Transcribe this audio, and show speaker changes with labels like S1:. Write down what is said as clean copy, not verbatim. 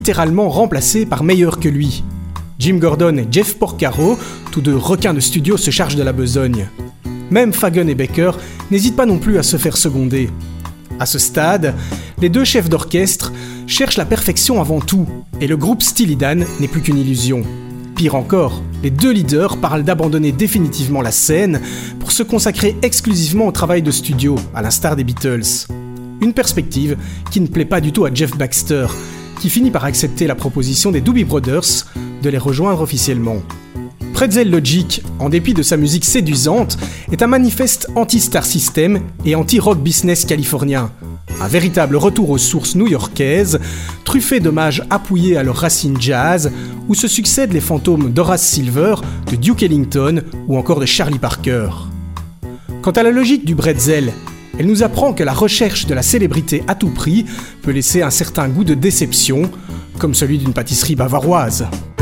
S1: littéralement remplacés par meilleurs que lui. Jim Gordon et Jeff Porcaro, tous deux requins de studio, se chargent de la besogne. Même Fagen et Becker n'hésitent pas non plus à se faire seconder. À ce stade, les deux chefs d'orchestre cherchent la perfection avant tout, et le groupe Steely Dan n'est plus qu'une illusion. Pire encore, les deux leaders parlent d'abandonner définitivement la scène pour se consacrer exclusivement au travail de studio, à l'instar des Beatles. Une perspective qui ne plaît pas du tout à Jeff Baxter, qui finit par accepter la proposition des Doobie Brothers de les rejoindre officiellement. Pretzel Logic, en dépit de sa musique séduisante, est un manifeste anti-Star System et anti-rock business californien. Un véritable retour aux sources new-yorkaises, truffé d'hommages appuyés à leurs racines jazz, où se succèdent les fantômes d'Horace Silver, de Duke Ellington ou encore de Charlie Parker. Quant à la logique du bretzel, elle nous apprend que la recherche de la célébrité à tout prix peut laisser un certain goût de déception, comme celui d'une pâtisserie bavaroise.